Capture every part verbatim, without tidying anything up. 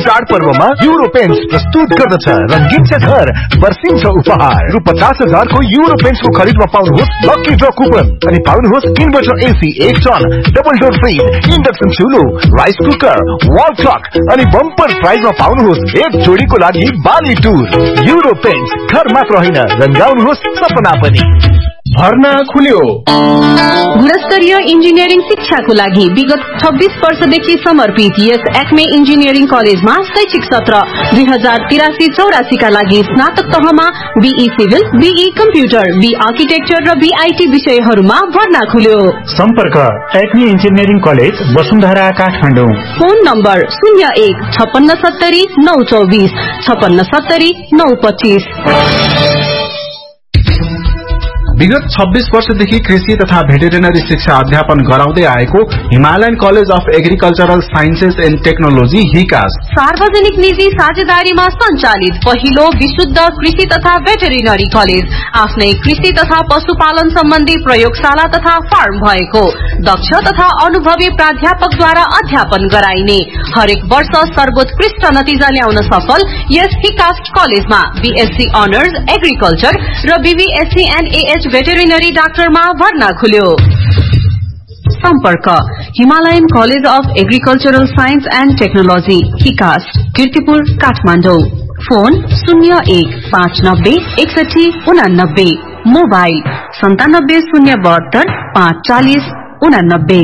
चाड पर्वमा euro paints प्रस्तुत गर्दछ रंगीन छ घर वर्षिन्छ उपहार रु पचास हजार को युरो पेन्ट्स को खरीदमा पाउनुहोस् लकी ड्र कुपन अनि पाउनुहोस् इन्भर्टर एसी एक ton double door fridge induction चुलो rice cooker wall clock अनि बम्पर प्राइजमा पाउनुहोस् एक जोडीको लागि बाली टुर युरो पेन्ट्स घर मात्र होइन रंगाउनुहोस् सपना पनि भर्ना खुल्यो गुणस्तरीय इन्जिनियरिङ शिक्षाको लागि विगत छब्बीस वर्षदेखि समर्पित यस एक्मे इन्जिनियरिङ कलेजमा शैक्षिक सत्र दुई हजार तिरासी चौरासी का लागि स्नातक तहमा be civil be computer be architecture र बीआईटी विषयहरूमा भर्ना खुल्यो। सम्पर्क Acme engineering college Vasundhara Kathmandu. Phone number शून्य एक छपन्न सत्तरी नौ चौबिस छपन्न सत्तरी नौ पच्चीस। विगत छब्बीस वर्षदेखि कृषि तथा भेटेरिनरी शिक्षा अध्यापन गराउँदै आएको Himalayan college of agricultural sciences and technology हिकास सार्वजनिक निजी साझेदारीमा सञ्चालित पहिलो विशुद्ध कृषि तथा भेटेरिनरी कलेज आफ्नै कृषि तथा पशुपालन सम्बन्धी प्रयोगशाला तथा फार्म भएको दक्ष तथा अनुभवी प्राध्यापकद्वारा अध्यापन गराइने हरेक वर्ष सर्वोत्कृष्ट नतिजा ल्याउन सफल यस हिकास कलेजमा बीएससी अनर्स एग्रिकल्चर र बीबीएससी एन्ड एएच भेटेरिनरी डाक्टरमा भर्ना खुल्यो। सम्पर्क Himalayan college of agricultural science and technology हिकास Kirtipur Kathmandu. Phone शून्य एक पाँच नब्बे एकसठी उनानब्बे मोबाइल सन्तानब्बे शून्य बहत्तर पाँच चालिस उनानब्बे।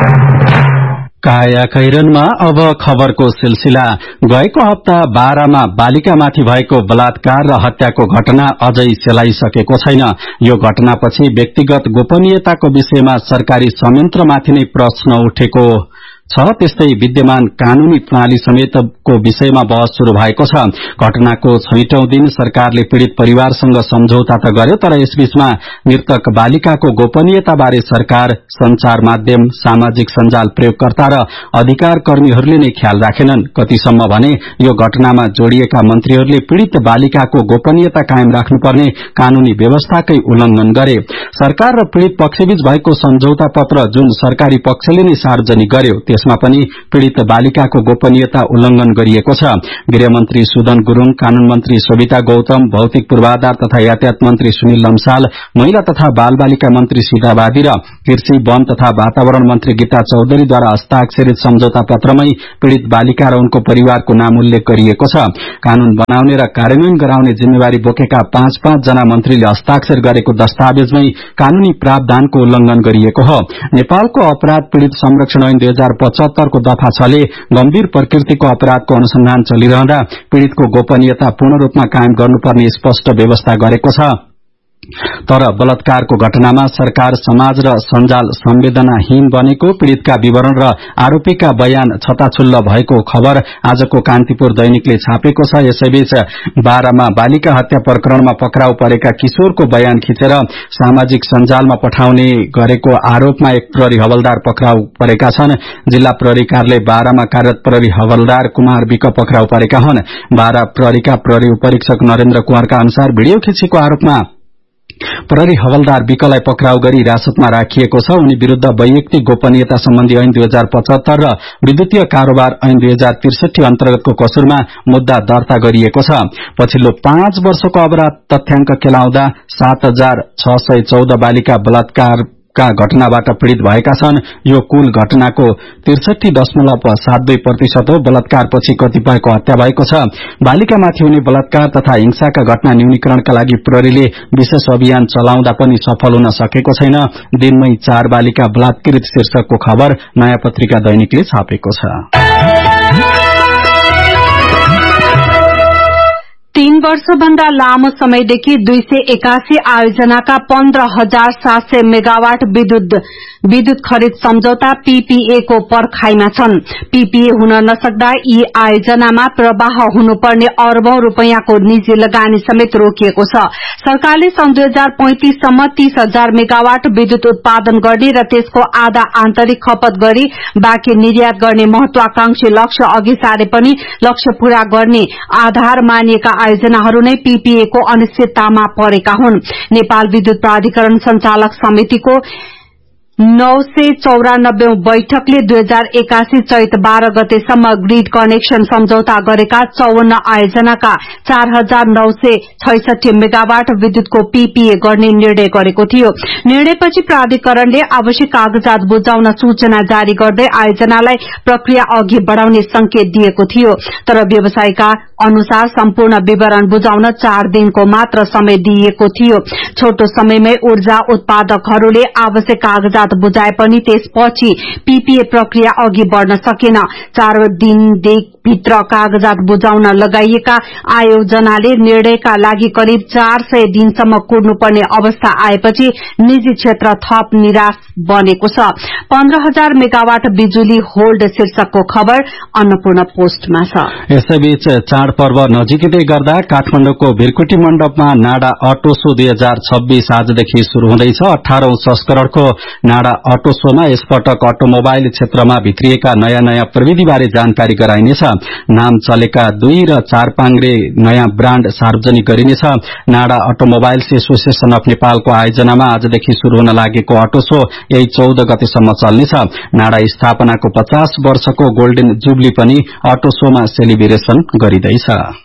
काया कैरनमा अब खबरको सिलसिला। गएको हप्ता बाह्रमा बालिकामाथि भएको बलात्कार र हत्याको घटना अझै सेलाइसकेको छैन। यो घटनापछि व्यक्तिगत गोपनीयताको विषयमा सरकारी संयन्त्रमाथि नै प्रश्न उठेको छ। त्यस्तै विद्यमान कानूनी प्रणाली समेतको विषयमा बहस शुरू भएको छ। घटनाको छैटौं दिन सरकारले पीड़ित परिवारसँग सम्झौता त गर्यो, तर यसबीचमा मृतक बालिकाको गोपनीयता बारे सरकार, संचार माध्यम, सामाजिक सञ्जाल प्रयोगकर्ता र अधिकार कर्मीहरूले नै ख्याल राखेनन्। कतिसम्म भने यो घटनामा जोडिएका मन्त्रीहरूले पीड़ित बालिकाको गोपनीयता कायम राख्नुपर्ने कानूनी व्यवस्थाकै उल्लंघन गरे। सरकार र पीड़ित पक्षबीच भएको सम्झौता पत्र जुन सरकारी पक्षले नै सार्वजनिक गर्यो त्यसमा पनि पीड़ित बालिकाको गोपनीयता उल्लंघन गरिएको छ। गृहमन्त्री सुदन गुरूङ, कानून मन्त्री सोभिता गौतम, भौतिक पूर्वाधार तथा यातायात मन्त्री सुनिल लम्साल, महिला तथा बाल बालिका मन्त्री सीता बादी र कृषि वन तथा वातावरण मन्त्री गीता चौधरीद्वारा हस्ताक्षरित सम्झौता पत्रमै पीड़ित बालिका र उनको परिवारको नाम उल्लेख गरिएको छ। कानून बनाउने र कार्यान्वयन गराउने जिम्मेवारी बोकेका पाँच पाँच जना मन्त्रीले हस्ताक्षर गरेको दस्तावेजमै कानूनी प्रावधानको उल्लंघन गरिएको हो। नेपालको अपराध पीड़ित संरक्षण ऐन दुई हजार पचहत्तर को दफा छले गम्भीर प्रकृतिको अपराधको अनुसन्धान चलिरहँदा पीड़ितको गोपनीयता पूर्ण रूपमा कायम गर्नुपर्ने स्पष्ट व्यवस्था गरेको छ। तर बलात्कारको घटनामा सरकार, समाज र सञ्जाल संवेदनाहीन बनेको, पीड़ितका विवरण र आरोपीका बयान छताछुल्ल भएको खबर आजको कान्तिपुर दैनिकले छापेको छ। यसैबीच बाह्रमा बालिका हत्या प्रकरणमा पक्राउ परेका किशोरको बयान खिचेर सामाजिक सञ्जालमा पठाउने गरेको आरोपमा एक प्रहरी हवलदार पक्राउ परेका छन्। जिल्ला प्रहरी कार्यालय बाह्रमा कार्यरत प्रहरी हवलदार कुमार विक पक्राउ परेका हुन्। बाह्र प्रहरीका प्रहरी उपरीक्षक नरेन्द्र कुमारका अनुसार भिडियो खिचेको आरोपमा प्रहरी हवलदार विकलाई पक्राउ गरी हिरासतमा राखिएको छ। उनी विरूद्ध वैयक्तिक गोपनीयता सम्बन्धी ऐन दुई हजार पचहत्तर र विद्युतीय कारोबार ऐन दुई हजार त्रिसठी अन्तर्गतको कसुरमा मुद्दा दर्ता गरिएको छ। पछिल्लो पाँच वर्षको अपराध तथ्याङ्क केलाउँदा सात हजार छ सय चौध बालिका बलात्कार का घटनाबाट पीड़ित भएका छन्। यो कुल घटनाको त्रिसठी दशमलव सात दुई प्रतिशत हो। बलात्कारपछि कतिपयको हत्या भएको छ। बालिकामाथि हुने बलात्कार तथा हिंसाका घटना न्यूनीकरणका लागि प्रहरीले विशेष अभियान चलाउँदा पनि सफल हुन सकेको छैन। दिनमै चार बालिका बलात्कृत शीर्षकको खबर नयाँ पत्रिका दैनिकले छापेको छ। तीन वर्षभन्दा लामो समयदेखि दुई सय एकासी आयोजनाका पन्ध्र हजार सात सय मेगावाट विद्युत विद्युत खरिद सम्झौता पीपीए को पर्खाईमा छन्। पीपीए हुन नसक्दा यी आयोजनामा प्रवाह हुनुपर्ने अरबौं रूपियाँको निजी लगानी समेत रोकिएको छ। सरकारले सन् दुई हजार पैंतिससम्म तीस हजार मेगावाट विद्युत उत्पादन गर्ने र त्यसको आधा आन्तरिक खपत गरी बाँकी निर्यात गर्ने महत्वाकांक्षी लक्ष्य अघि सारे पनि लक्ष्य पूरा गर्ने आधार मानिएका आयोजनाहरू नै पीपीए को अनिश्चिततामा परेका हुन्। नेपाल विद्युत प्राधिकरण संचालक समितिको नौ सय चौरानब्बे बैठकले दुई हजार एकासी चैत बाह्र गतेसम्म ग्रिड कनेक्सन सम्झौता गरेका चौवन्न आयोजनाका चार हजार नौ सय छैसठी मेगावाट विद्युतको पीपीए गर्ने निर्णय गरेको थियो। निर्णयपछि प्राधिकरणले आवश्यक कागजात बुझाउन सूचना जारी गर्दै आयोजनालाई प्रक्रिया अघि बढ़ाउने संकेत दिएको थियो। तर व्यवसायका अनुसार सम्पूर्ण विवरण बुझाउन चार दिनको मात्र समय दिइएको थियो। छोटो समयमै ऊर्जा उत्पादकहरूले आवश्यक कागजात बुझाए पनि त्यसपछि पीपीए प्रक्रिया अघि बढ़न सकेन। चार दिनभित्र कागजात बुझाउन लगाइएका आयोजनाले निर्णयका लागि करिब चार सय दिनसम्म कुर्नुपर्ने अवस्था आएपछि निजी क्षेत्र थप निराश बनेको छ। पन्ध्र हजार मेगावाट बिजुली होल्ड शीर्षकको खबर अन्नपूर्ण पोस्टमा छ। यसैबीच चाडपर्व नजिकै गर्दा काठमाडौँको भिरकुटी मण्डपमा नाडा अटो शो दुई हजार छब्बीस आजदेखि शुरू हुँदैछ। अठारौं संस्करणको नाडा अटो शोमा यसपटक अटोमोबाइल क्षेत्रमा भित्रिएका नयाँ नयाँ प्रविधिबारे जानकारी गराइनेछ। नाम चलेका दुई र चार पाङ्ग्रे नयाँ ब्राण्ड सार्वजनिक गरिनेछ। नाडा अटोमोबाइल्स एसोसिएशन अफ नेपालको आयोजनामा आजदेखि शुरू हुन लागेको अटो शो यही चौध गतेसम्म चल्नेछ। नाडा स्थापनाको पचास वर्षको गोल्डन जुबली पनि अटो शोमा सेलिब्रेशन गरिँदैछ।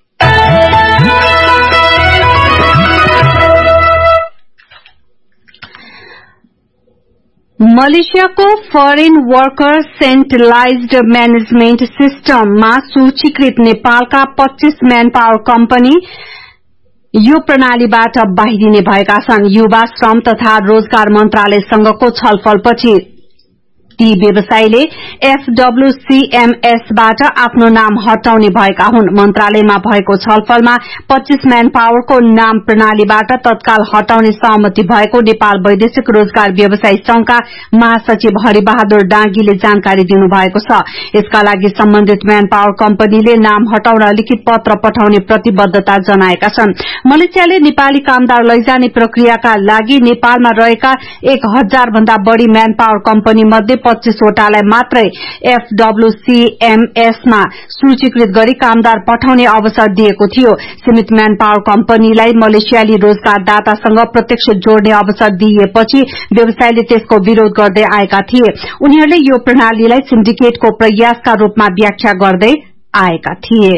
मलेसियाको फरेन वर्कर सेन्ट्रलाइज्ड म्यानेजमेन्ट सिस्टममा सूचीकृत नेपालका पच्चीस म्यान पावर कम्पनी यो प्रणालीबाट बाहिरिने भएका छन्। युवा श्रम तथा रोजगार मन्त्रालयसँगको छलफलपछि ती व्यवसायीले एफडब्ल्यूसीएमएसबाट आफ्नो नाम हटाउने भएका हुन्। मन्त्रालयमा भएको छलफलमा पच्चीस म्यान पावरको नाम प्रणालीबाट तत्काल हटाउने सहमति भएको नेपाल वैदेशिक रोजगार व्यवसायी संघका महासचिव हरिबहादुर डाँगीले जानकारी दिनुभएको छ। यसका लागि सम्बन्धित म्यान पावर कम्पनीले नाम हटाउन लिखित पत्र पठाउने प्रतिबद्धता जनाएका छन्। मलेसियाले नेपाली कामदार लैजाने प्रक्रियाका लागि नेपालमा रहेका एक हजार भन्दा बढ़ी म्यान पावर कम्पनी मध्ये पच्चीसवटालाई मात्रै एफडब्ल्यूसीएमएसमा सूचीकृत गरी कामदार पठाउने अवसर दिएको थियो। सीमित म्यान पावर कम्पनीलाई मलेसियाली रोजगारदातासँग प्रत्यक्ष जोड्ने अवसर दिइएपछि व्यवसायले त्यसको विरोध गर्दै आएका थिए। उनीहरूले यो प्रणालीलाई सिन्डिकेटको प्रयासका रूपमा व्याख्या गर्दै आएका थिए।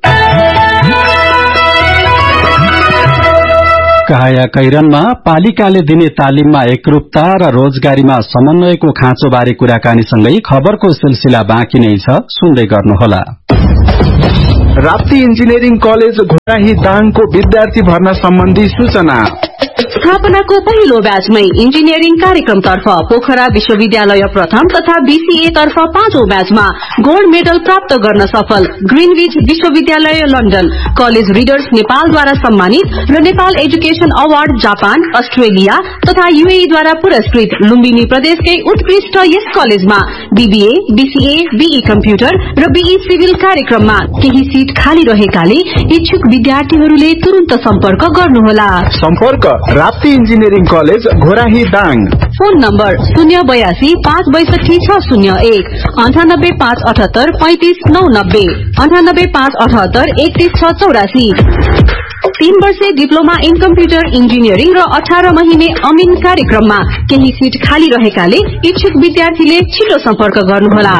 काया कैरनमा पालिकाले दिने तालिममा एकरूपता र रोजगारीमा समन्वयको खाँचोबारे कुराकानीसँगै खबरको सिलसिला बाँकी नै छ, सुन्दै गर्नुहोला। राप्ती इन्जिनियरिङ कलेज घोराही दाङको विद्यार्थी भर्ना सम्बन्धी सूचना। स्थापनाको पहिलो ब्याचमै इन्जिनियरिङ कार्यक्रमतर्फ पोखरा विश्वविद्यालय प्रथम तथा बीसीए तर्फ पाँचौं ब्याचमा गोल्ड मेडल प्राप्त गर्न सफल ग्रीनविच विश्वविद्यालय लन्डन कलेज रिडर्स नेपालद्वारा सम्मानित र Nepal education award Japan Australia तथा यूएईद्वारा पुरस्कृत लुम्बिनी प्रदेशकै उत्कृष्ट यस कलेजमा बीबीए बीसीए बीई कम्प्युटर र बीई सिभिल कार्यक्रममा केही सीट खाली रहेकाले इच्छुक विद्यार्थीहरूले तुरन्त सम्पर्क गर्नुहोला। सम्पर्क Rapti engineering college Ghorahi Dang. Phone number शून्य बयासी पाँच बैसठी छ शून्य एक अन्ठानब्बे पाँच अठहत्तर पैंतिस नौ नब्बे अन्ठानब्बे पाँच अठहत्तर एकतीस छ चौरासी। तीन वर्षे डिप्लोमा इन कम्प्युटर इन्जिनियरिङ र अठार महिने अमिन कार्यक्रममा केही सीट खाली रहेकाले इच्छुक विद्यार्थीले छिटो सम्पर्क गर्नुहोला।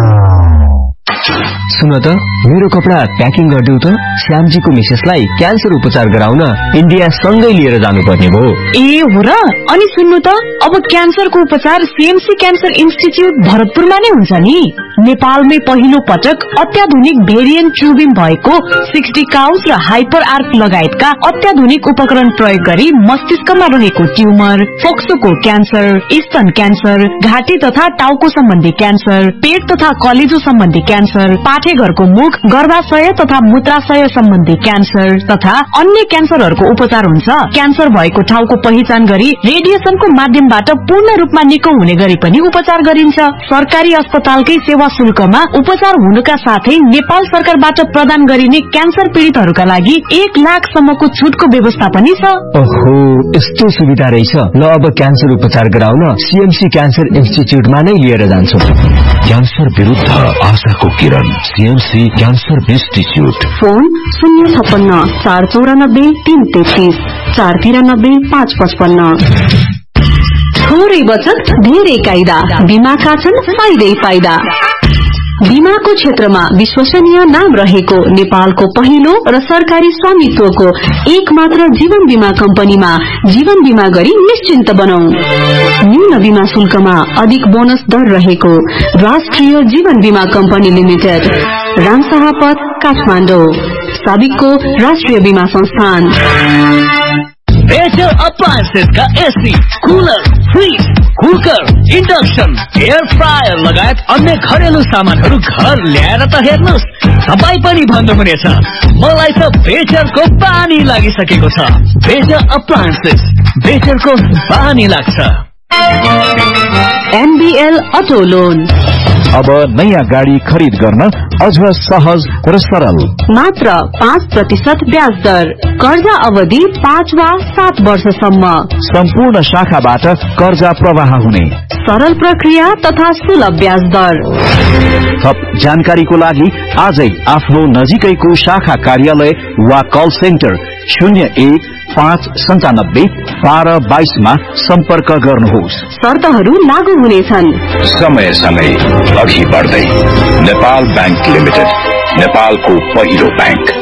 सुन त मेरो कपडा प्याकिङ गरिदेऊ त, श्यामजीको मिसेसलाई क्यान्सर उपचार गराउन इन्डिया सँगै लिएर जानुपर्ने भयो। ए हो र? अनि सुन्नु त, अब क्यान्सरको उपचार सीएमसी क्यान्सर इन्स्टिच्युट भरतपुरमा नै हुन्छ नि। नेपालमै पहिलो पटक अत्याधुनिक भेरिएन्ट ट्युबिङ भएको सिक्सटी काउस र हाइपर आर्क लगायतका अत्याधुनिक उपकरण प्रयोग गरी मस्तिष्कमा रहेको ट्युमर, फोक्सोको क्यान्सर, स्तन क्यान्सर, घाँटी तथा टाउको सम्बन्धी क्यान्सर, पेट तथा कलेजो सम्बन्धी क्यान्सर, पाठेघरको मुख, गर्भाशय तथा मूत्राशय सम्बन्धी क्यान्सर तथा अन्य क्यान्सरहरूको उपचार हुन्छ। क्यान्सर भएको ठाउँको पहिचान गरी रेडिएसनको माध्यमबाट पूर्ण रूपमा निको हुने गरी पनि उपचार गरिन्छ। सरकारी अस्पतालकै सेवा शुल्कमा उपचार हुनुका साथै नेपाल सरकारबाट प्रदान गरिने क्यान्सर पीड़ितहरूका लागि एक लाख सम्मको छुटको व्यवस्था पनि छ। ओहो, यस्तो सुविधा रहेछ। ल अब क्यान्सर उपचार गराउन सीएमसी क्यान्सर इन्स्टिच्युटमा नै लिएर जान्छु। क्यान्सर विरुद्ध आशाको किरण, सीएमसी क्यान्सर इन्स्टिच्युट। फोन शून्य छप्पन्न चार चौरानब्बे तीन तेत्तीस चार तिरानब्बे पाँच पचपन्न। थोरै बचत धेरै कायदा, बीमाका छन् फाइदै फाइदा। बीमाको क्षेत्रमा विश्वसनीय नाम रहेको नेपालको पहिलो र सरकारी स्वामित्वको एक मात्र जीवन बीमा कम्पनीमा जीवन बीमा गरी निश्चिन्त बनौं। न्यून बीमा शुल्कमा अधिक बोनस दर रहेको राष्ट्रिय जीवन बीमा कम्पनी लिमिटेड, रामशाहपथ, काठमाडौँ। साबिकको राष्ट्रिय बीमा संस्थान। बेटर अप्लायन्सेस का AC, cooler, fridge, cooker, induction, air fryer लगायत अन्य घरेलु सामानहरू घर ल्याएर त हेर्नुहोस्, तपाईँ पनि भन्नुहुनेछ मलाई त बेटरको बानी लागिसकेको छ। बेटर अप्लायन्सेस, बेटरको बानी लाग्छ। एनबीएल अटो लोन अब नयाँ गाडी खरिद गर्न अझ सहज र सरल। मात्र पाँच प्रतिशत ब्याज दर, कर्जा अवधि पाँच वा सात वर्षसम्म। सम्पूर्ण शाखाबाट कर्जा प्रवाह हुने सरल प्रक्रिया तथा सुलभ ब्याज दर। थप जानकारीको लागि आजै आफ्नो नजिकैको शाखा कार्यालय वा कल सेन्टर शून्य एक पाँच सन्तानब्बे बाह्र बाइसमा सम्पर्क गर्नुहोस्। शर्तहरू लागू हुनेछन्। समय समय अघि बढ्दै नेपाल बैंक लिमिटेड, नेपालको पहिलो बैंक।